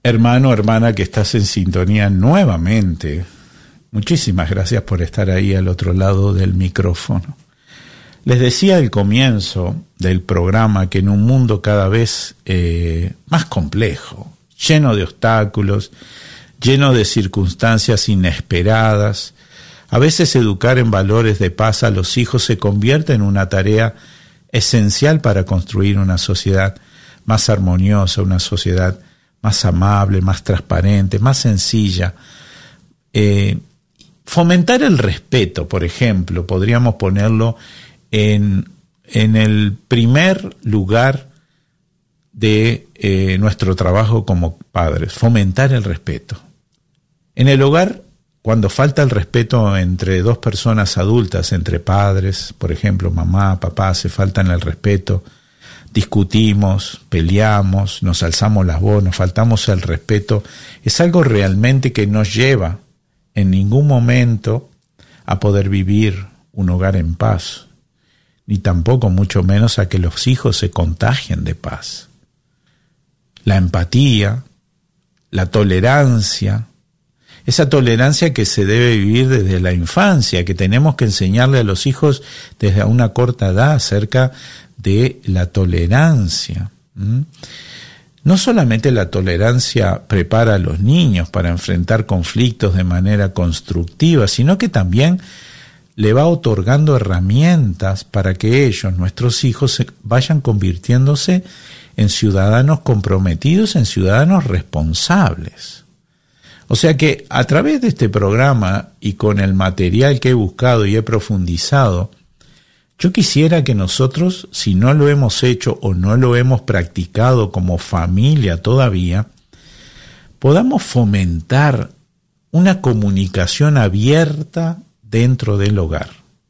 Hermano, hermana que estás en sintonía nuevamente, muchísimas gracias por estar ahí al otro lado del micrófono. Les decía al comienzo del programa que en un mundo cada vez más complejo, lleno de obstáculos, lleno de circunstancias inesperadas, a veces educar en valores de paz a los hijos se convierte en una tarea esencial para construir una sociedad más armoniosa, una sociedad más amable, más transparente, más sencilla. Fomentar el respeto, por ejemplo, podríamos ponerlo en el primer lugar de nuestro trabajo como padres, fomentar el respeto. En el hogar, cuando falta el respeto entre dos personas adultas, entre padres, por ejemplo, mamá, papá, se faltan el respeto, discutimos, peleamos, nos alzamos las voces, nos faltamos el respeto, es algo realmente que no lleva en ningún momento a poder vivir un hogar en paz, ni tampoco mucho menos a que los hijos se contagien de paz. La empatía, la tolerancia, esa tolerancia que se debe vivir desde la infancia, que tenemos que enseñarle a los hijos desde una corta edad acerca de la tolerancia. No solamente la tolerancia prepara a los niños para enfrentar conflictos de manera constructiva, sino que también le va otorgando herramientas para que ellos, nuestros hijos, vayan convirtiéndose en ciudadanos comprometidos, en ciudadanos responsables. O sea que a través de este programa y con el material que he buscado y he profundizado, yo quisiera que nosotros, si no lo hemos hecho o no lo hemos practicado como familia todavía, podamos fomentar una comunicación abierta dentro del hogar.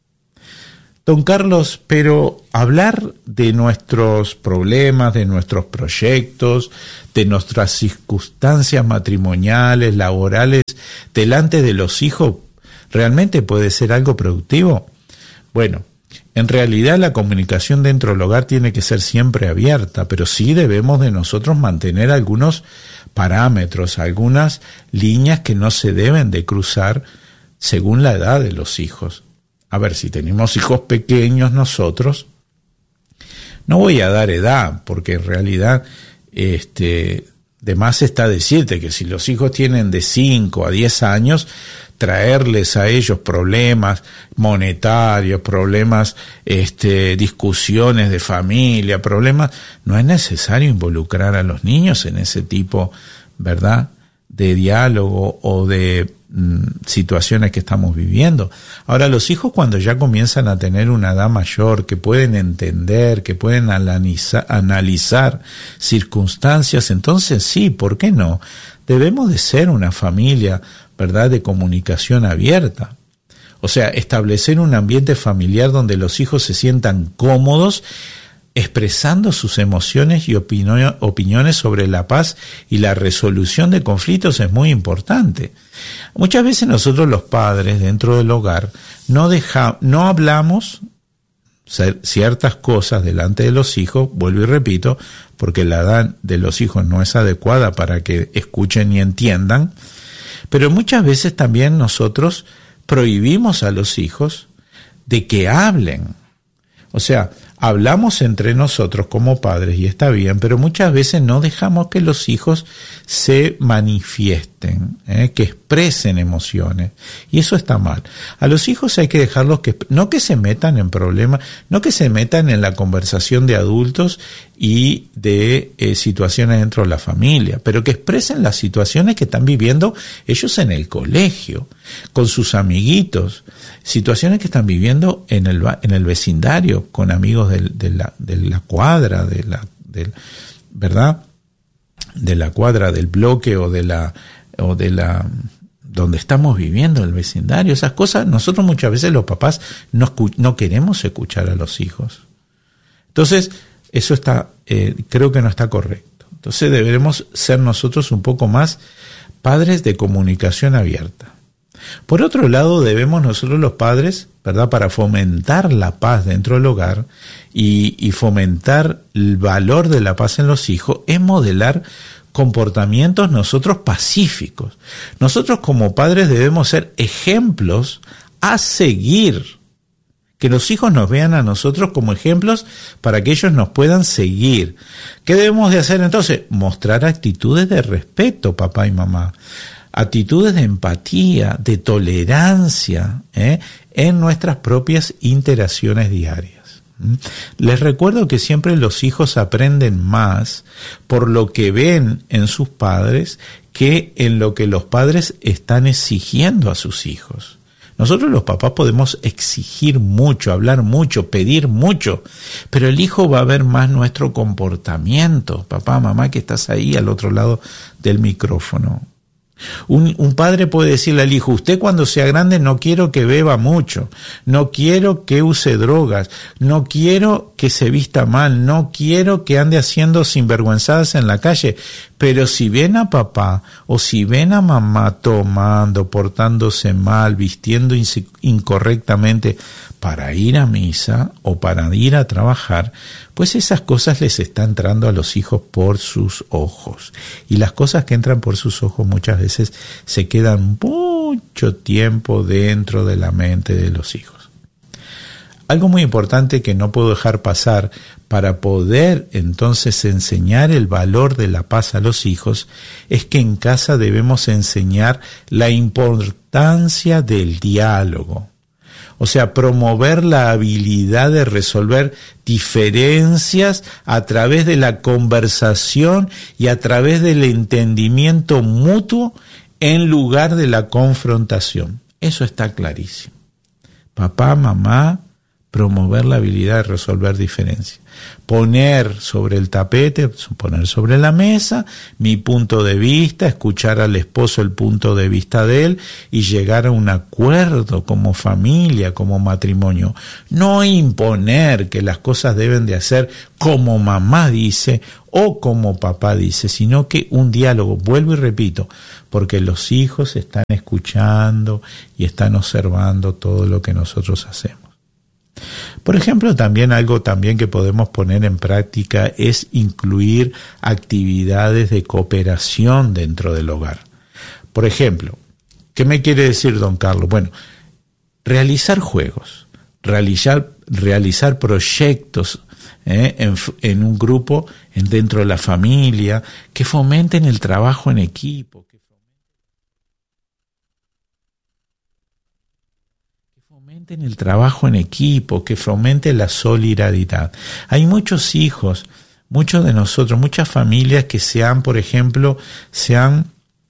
Don Carlos, pero hablar de nuestros problemas, de nuestros proyectos, de nuestras circunstancias matrimoniales, laborales, delante de los hijos, ¿realmente puede ser algo productivo? Bueno, en realidad la comunicación dentro del hogar tiene que ser siempre abierta, pero sí debemos de nosotros mantener algunos parámetros, algunas líneas que no se deben de cruzar según la edad de los hijos. A ver, si tenemos hijos pequeños nosotros, no voy a dar edad, porque en realidad de más está decirte que si los hijos tienen de 5 a 10 años, traerles a ellos problemas monetarios, problemas, discusiones de familia, problemas, no es necesario involucrar a los niños en ese tipo, ¿verdad?, de diálogo o de situaciones que estamos viviendo. Ahora, los hijos cuando ya comienzan a tener una edad mayor, que pueden entender, que pueden analizar circunstancias, entonces sí, ¿por qué no? Debemos de ser una familia, ¿verdad?, de comunicación abierta. O sea, establecer un ambiente familiar donde los hijos se sientan cómodos expresando sus emociones y opiniones sobre la paz y la resolución de conflictos es muy importante. Muchas veces nosotros los padres dentro del hogar no hablamos ciertas cosas delante de los hijos, vuelvo y repito, porque la edad de los hijos no es adecuada para que escuchen y entiendan, pero muchas veces también nosotros prohibimos a los hijos de que hablen. O sea, hablamos entre nosotros como padres y está bien, pero muchas veces no dejamos que los hijos se manifiesten, que expresen emociones, y eso está mal. A los hijos hay que dejarlos no que se metan en problemas, no que se metan en la conversación de adultos y de situaciones dentro de la familia, pero que expresen las situaciones que están viviendo ellos en el colegio, con sus amiguitos, situaciones que están viviendo en el vecindario, con amigos de la cuadra, ¿verdad?, de la cuadra, del bloque o de la donde estamos viviendo, el vecindario. Esas cosas nosotros muchas veces los papás no queremos escuchar a los hijos. Entonces eso creo que no está correcto. Entonces deberemos ser nosotros un poco más padres de comunicación abierta. Por otro lado, debemos nosotros los padres, ¿verdad?, para fomentar la paz dentro del hogar y fomentar el valor de la paz en los hijos, es modelar comportamientos nosotros pacíficos. Nosotros como padres debemos ser ejemplos a seguir. Que los hijos nos vean a nosotros como ejemplos para que ellos nos puedan seguir. ¿Qué debemos de hacer entonces? Mostrar actitudes de respeto, papá y mamá. Actitudes de empatía, de tolerancia, en nuestras propias interacciones diarias. Les recuerdo que siempre los hijos aprenden más por lo que ven en sus padres que en lo que los padres están exigiendo a sus hijos. Nosotros los papás podemos exigir mucho, hablar mucho, pedir mucho, pero el hijo va a ver más nuestro comportamiento. Papá, mamá, que estás ahí al otro lado del micrófono. Un padre puede decirle al hijo, usted cuando sea grande no quiero que beba mucho, no quiero que use drogas, no quiero que se vista mal, no quiero que ande haciendo sinvergüenzadas en la calle, pero si ven a papá o si ven a mamá tomando, portándose mal, vistiendo incorrectamente para ir a misa o para ir a trabajar, pues esas cosas les están entrando a los hijos por sus ojos. Y las cosas que entran por sus ojos muchas veces se quedan mucho tiempo dentro de la mente de los hijos. Algo muy importante que no puedo dejar pasar para poder entonces enseñar el valor de la paz a los hijos es que en casa debemos enseñar la importancia del diálogo. O sea, promover la habilidad de resolver diferencias a través de la conversación y a través del entendimiento mutuo en lugar de la confrontación. Eso está clarísimo. Papá, mamá, promover la habilidad de resolver diferencias. Poner sobre el tapete, poner sobre la mesa mi punto de vista, escuchar al esposo el punto de vista de él y llegar a un acuerdo como familia, como matrimonio. No imponer que las cosas deben de hacer como mamá dice o como papá dice, sino que un diálogo, vuelvo y repito, porque los hijos están escuchando y están observando todo lo que nosotros hacemos. Por ejemplo, también algo también que podemos poner en práctica es incluir actividades de cooperación dentro del hogar. Por ejemplo, ¿qué me quiere decir don Carlos? Bueno, realizar juegos, realizar proyectos en un grupo, dentro de la familia, que fomenten el trabajo en equipo, que fomenten la solidaridad. Hay muchos hijos, muchos de nosotros, muchas familias que por ejemplo, se han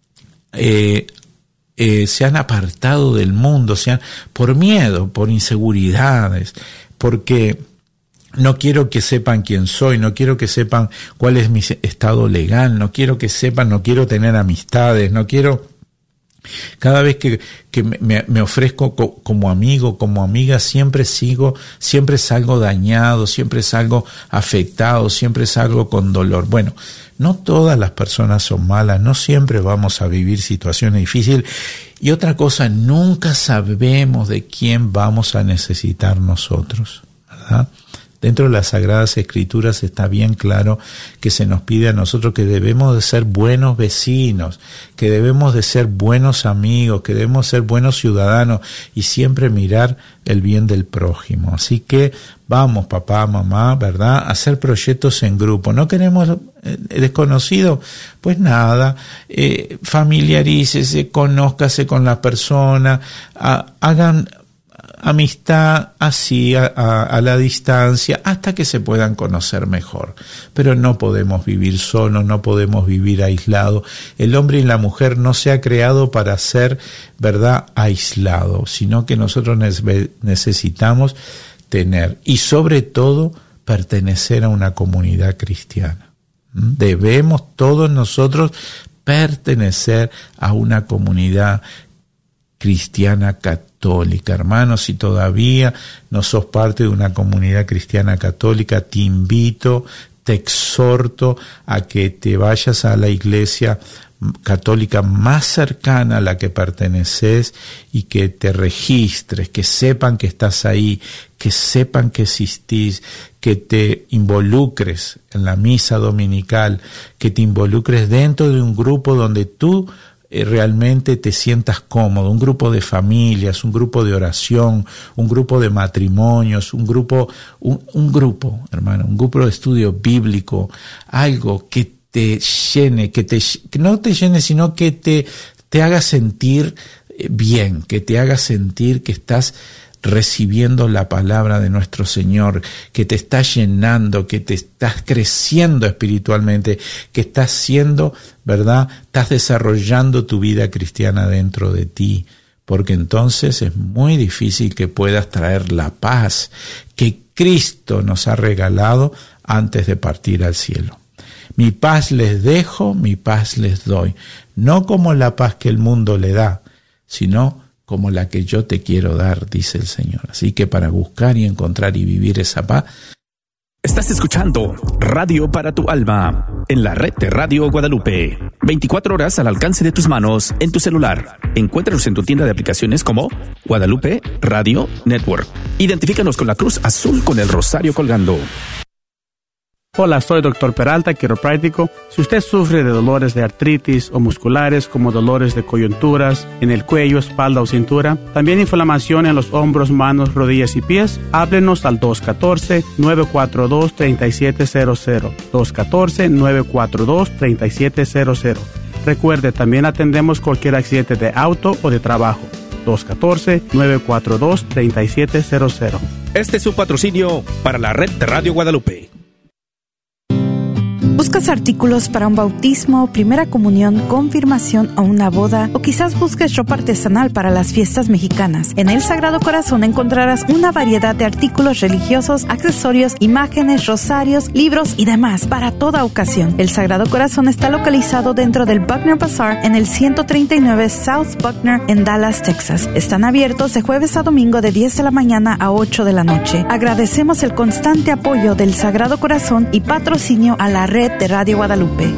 apartado del mundo, por miedo, por inseguridades, porque no quiero que sepan quién soy, no quiero que sepan cuál es mi estado legal, no quiero que sepan, no quiero tener amistades, no quiero. Cada vez que me ofrezco como amigo, como amiga, siempre salgo dañado, siempre salgo afectado, siempre salgo con dolor. Bueno, no todas las personas son malas, no siempre vamos a vivir situaciones difíciles. Y otra cosa, nunca sabemos de quién vamos a necesitar nosotros, ¿verdad? Dentro de las Sagradas Escrituras está bien claro que se nos pide a nosotros que debemos de ser buenos vecinos, que debemos de ser buenos amigos, que debemos ser buenos ciudadanos y siempre mirar el bien del prójimo. Así que vamos, papá, mamá, ¿verdad?, a hacer proyectos en grupo. ¿No queremos desconocido? Pues nada, familiarícese, conózcase con la persona, hagan amistad así a la distancia hasta que se puedan conocer mejor. Pero no podemos vivir solos, no podemos vivir aislados. El hombre y la mujer no se ha creado para ser, ¿verdad?, aislados, sino que nosotros necesitamos tener y sobre todo pertenecer a una comunidad cristiana. Debemos todos nosotros pertenecer a una comunidad cristiana católica. Hermanos, si todavía no sos parte de una comunidad cristiana católica, te invito, te exhorto a que te vayas a la iglesia católica más cercana a la que perteneces y que te registres, que sepan que estás ahí, que sepan que existís, que te involucres en la misa dominical, que te involucres dentro de un grupo donde tú realmente te sientas cómodo, un grupo de familias, un grupo de oración, un grupo de matrimonios, un grupo, hermano, un grupo de estudio bíblico, algo que te llene, que no te llene, sino que te haga sentir bien, que te haga sentir que estás recibiendo la palabra de nuestro Señor, que te está llenando, que te estás creciendo espiritualmente, que estás siendo, ¿verdad? Estás desarrollando tu vida cristiana dentro de ti, porque entonces es muy difícil que puedas traer la paz que Cristo nos ha regalado antes de partir al cielo. Mi paz les dejo, mi paz les doy, no como la paz que el mundo le da, sino como la que yo te quiero dar, dice el Señor. Así que para buscar y encontrar y vivir esa paz. Estás escuchando Radio para tu Alma, en la red de Radio Guadalupe. 24 horas al alcance de tus manos, en tu celular. Encuéntranos en tu tienda de aplicaciones como Guadalupe Radio Network. Identifícanos con la cruz azul con el rosario colgando. Hola, soy Dr. Peralta, quiropráctico. Si usted sufre de dolores de artritis o musculares como dolores de coyunturas en el cuello, espalda o cintura, también inflamación en los hombros, manos, rodillas y pies, háblenos al 214-942-3700. 214-942-3700. Recuerde, también atendemos cualquier accidente de auto o de trabajo. 214-942-3700. Este es su patrocinio para la red de Radio Guadalupe. ¿Buscas artículos para un bautismo, primera comunión, confirmación o una boda? O quizás busques ropa artesanal para las fiestas mexicanas. En El Sagrado Corazón encontrarás una variedad de artículos religiosos, accesorios, imágenes, rosarios, libros y demás para toda ocasión. El Sagrado Corazón está localizado dentro del Buckner Bazaar en el 139 South Buckner en Dallas, Texas. Están abiertos de jueves a domingo de 10 de la mañana a 8 de la noche. Agradecemos el constante apoyo del Sagrado Corazón y patrocinio a la red de Radio Guadalupe.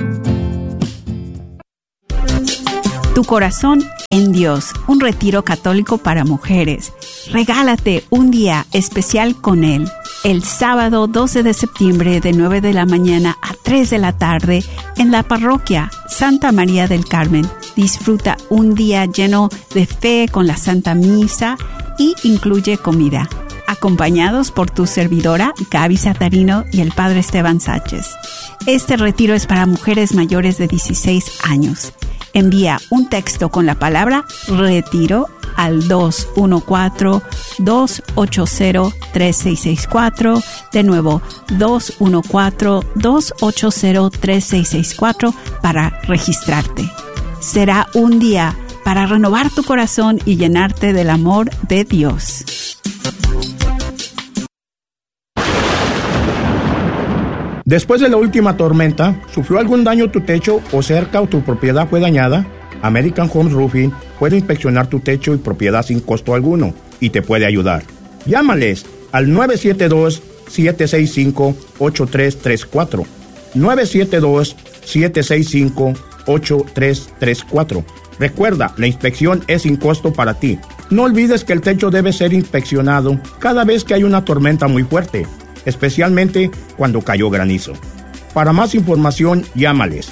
Tu corazón en Dios, un retiro católico para mujeres. Regálate un día especial con Él. El sábado 12 de septiembre de 9 de la mañana a 3 de la tarde en la parroquia Santa María del Carmen. Disfruta un día lleno de fe con la Santa Misa y incluye comida. Acompañados por tu servidora, Gaby Satarino, y el Padre Esteban Sánchez. Este retiro es para mujeres mayores de 16 años. Envía un texto con la palabra retiro al 214-280-3664. De nuevo, 214-280-3664 para registrarte. Será un día para renovar tu corazón y llenarte del amor de Dios. Después de la última tormenta, ¿sufrió algún daño tu techo o cerca o tu propiedad fue dañada? American Home Roofing puede inspeccionar tu techo y propiedad sin costo alguno y te puede ayudar. Llámales al 972-765-8334. 972-765-8334. Recuerda, la inspección es sin costo para ti. No olvides que el techo debe ser inspeccionado cada vez que hay una tormenta muy fuerte, especialmente cuando cayó granizo. Para más información, llámales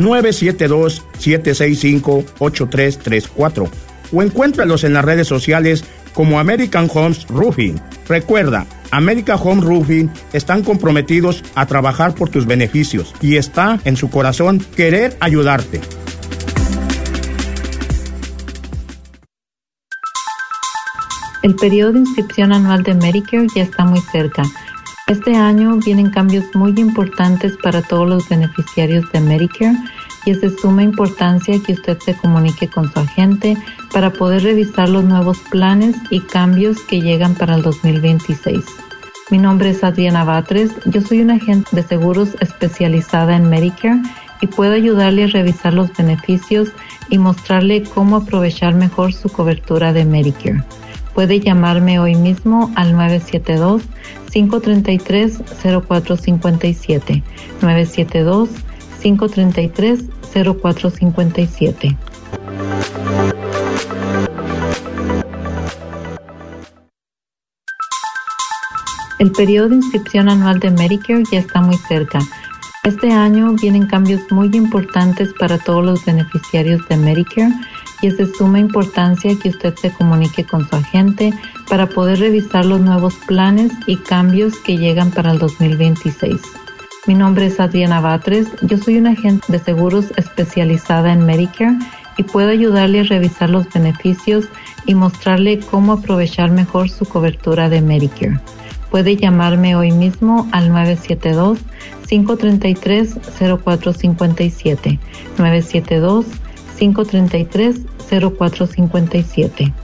972-765-8334 o encuéntralos en las redes sociales como American Homes Roofing. Recuerda, American Home Roofing están comprometidos a trabajar por tus beneficios y está en su corazón querer ayudarte. El periodo de inscripción anual de Medicare ya está muy cerca. Este año vienen cambios muy importantes para todos los beneficiarios de Medicare y es de suma importancia que usted se comunique con su agente para poder revisar los nuevos planes y cambios que llegan para el 2026. Mi nombre es Adriana Batres, yo soy una agente de seguros especializada en Medicare y puedo ayudarle a revisar los beneficios y mostrarle cómo aprovechar mejor su cobertura de Medicare. Puede llamarme hoy mismo al 972-533-0457. 972-533-0457. El periodo de inscripción anual de Medicare ya está muy cerca. Este año vienen cambios muy importantes para todos los beneficiarios de Medicare y es de suma importancia que usted se comunique con su agente para poder revisar los nuevos planes y cambios que llegan para el 2026. Mi nombre es Adriana Batres, yo soy una agente de seguros especializada en Medicare y puedo ayudarle a revisar los beneficios y mostrarle cómo aprovechar mejor su cobertura de Medicare. Puede llamarme hoy mismo al 972-533-0457. 972-533-0457.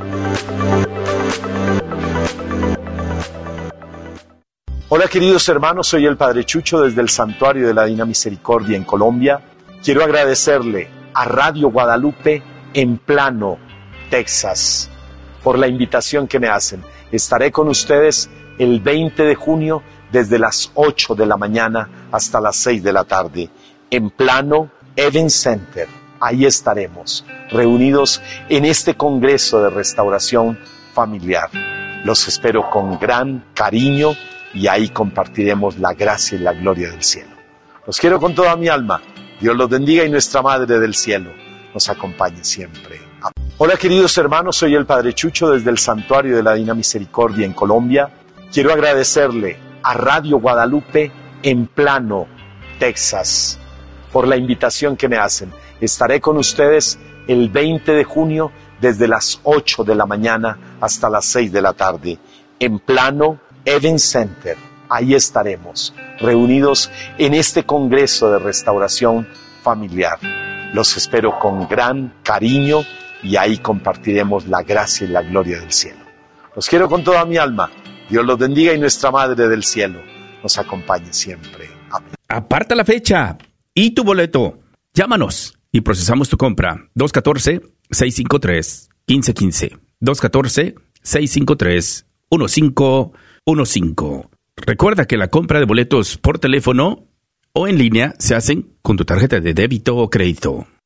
Hola queridos hermanos, soy el Padre Chucho desde el Santuario de la Divina Misericordia en Colombia. Quiero agradecerle a Radio Guadalupe en Plano, Texas, por la invitación que me hacen. Estaré con ustedes el 20 de junio desde las 8 de la mañana hasta las 6 de la tarde en Plano Event Center. Ahí estaremos reunidos en este Congreso de Restauración Familiar. Los espero con gran cariño y ahí compartiremos la gracia y la gloria del cielo. Los quiero con toda mi alma. Dios los bendiga y nuestra Madre del Cielo nos acompañe siempre. Amén. Hola queridos hermanos, soy el Padre Chucho desde el Santuario de la Divina Misericordia en Colombia. Quiero agradecerle a Radio Guadalupe en Plano, Texas, por la invitación que me hacen. Estaré con ustedes el 20 de junio desde las 8 de la mañana hasta las 6 de la tarde en Plano Event Center. Ahí estaremos reunidos en este Congreso de Restauración Familiar. Los espero con gran cariño y ahí compartiremos la gracia y la gloria del cielo. Los quiero con toda mi alma. Dios los bendiga y nuestra Madre del Cielo nos acompañe siempre. Amén. Aparta la fecha y tu boleto. Llámanos y procesamos tu compra. 214-653-1515. 214-653-1515. Recuerda que la compra de boletos por teléfono o en línea se hacen con tu tarjeta de débito o crédito.